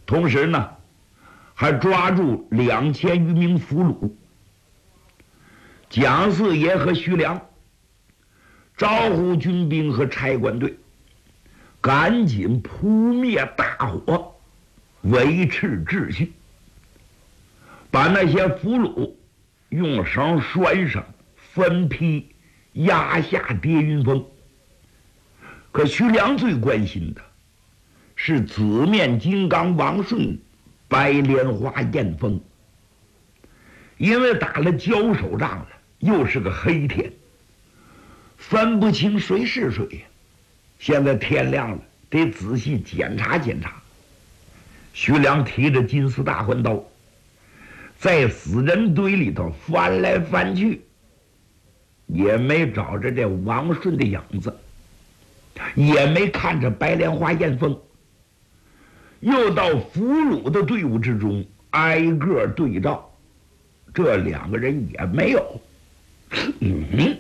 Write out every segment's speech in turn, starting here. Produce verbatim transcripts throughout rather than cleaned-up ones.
同时呢，还抓住两千余名俘虏。蒋四爷和徐良招呼军兵和差官队，赶紧扑灭大火，维持秩序，把那些俘虏用绳拴上，分批压下叠云峰。可徐良最关心的是紫面金刚王顺、白莲花燕峰，因为打了交手仗了，又是个黑天，分不清谁是谁呀。现在天亮了，得仔细检查检查。徐良提着金丝大环刀，在死人堆里头翻来翻去，也没找着这王顺的影子，也没看着白莲花燕峰。又到俘虏的队伍之中挨个对照，这两个人也没有。嗯，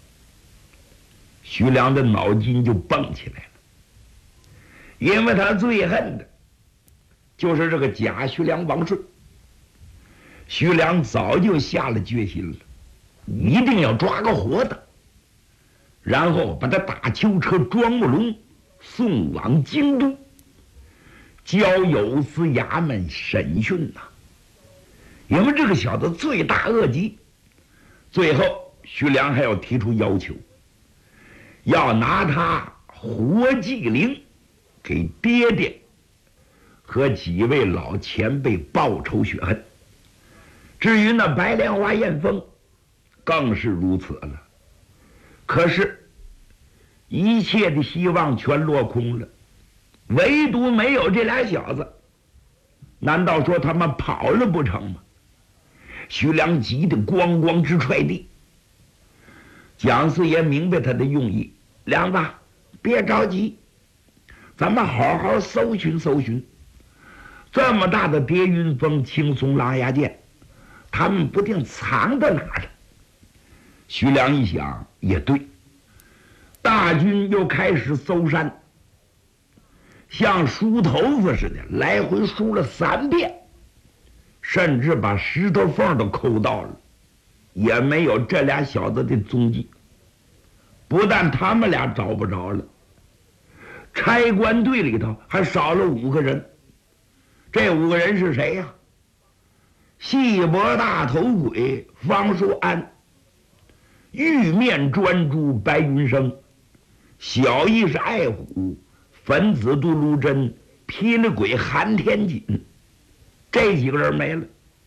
徐良的脑筋就蹦起来了，因为他最恨的就是这个贾徐良王顺。徐良早就下了决心了，一定要抓个活的，然后把他打囚车装木笼送往京都，交有司衙门审讯呐、啊。因为这个小子罪大恶极。最后徐良还要提出要求，要拿他活祭灵，给爹爹和几位老前辈报仇雪恨。至于那白莲花燕峰，更是如此了。可是，一切的希望全落空了，唯独没有这俩小子。难道说他们跑了不成吗？徐良急得咣咣直踹地。蒋四爷明白他的用意，梁子别着急，咱们好好搜寻搜寻。这么大的叠云峰、青松狼牙涧，他们不定藏到哪儿了。徐良一想也对，大军又开始搜山，像梳头发似的来回梳了三遍，甚至把石头缝都抠到了，也没有这俩小子的踪迹。不但他们俩找不着了，差官队里头还少了五个人。这五个人是谁呀？细脖大头鬼方叔安，玉面专诸白云生，小义是爱虎，粉子杜卢真，霹雳鬼韩天锦。这几个人没了，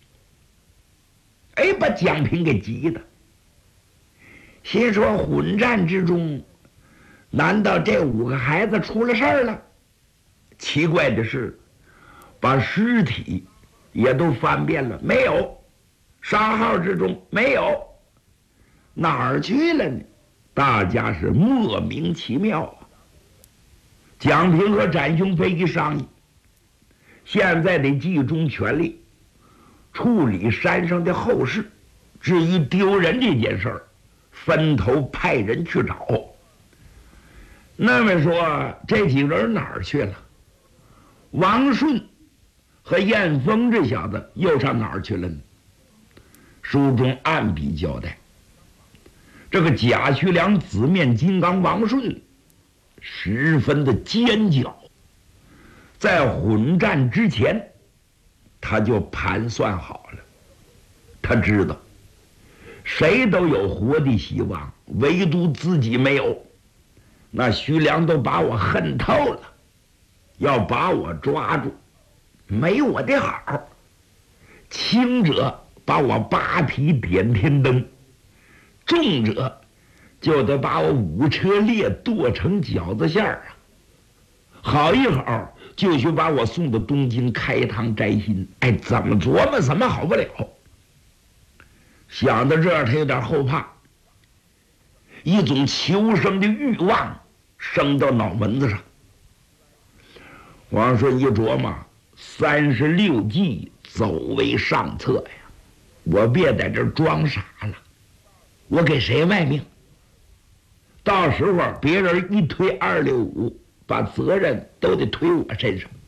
哎，把蒋平给急的，心说混战之中，难道这五个孩子出了事儿了？奇怪的是，把尸体也都翻遍了，没有，沙号之中没有，哪儿去了呢？大家是莫名其妙啊。蒋平和展雄飞一商议，现在得集中全力处理山上的后事，至于丢人这件事儿，分头派人去找。那么说这几个人哪儿去了？王顺和燕峰这小子又上哪儿去了呢？书中暗笔交代，这个贾徐良、紫面金刚王顺十分的奸狡，在混战之前他就盘算好了，他知道谁都有活的希望，唯独自己没有。那徐良都把我恨透了，要把我抓住，没我的好。轻者把我扒皮点天灯，重者就得把我五车裂剁成饺子馅儿啊！好一好就去把我送到东京开膛摘心。哎，怎么琢磨怎么好不了。想到这儿，他有点后怕，一种求生的欲望升到脑门子上。王顺一琢磨，三十六计走为上策呀，我别在这儿装傻了，我给谁卖命？到时候别人一推二六五，把责任都得推我身上。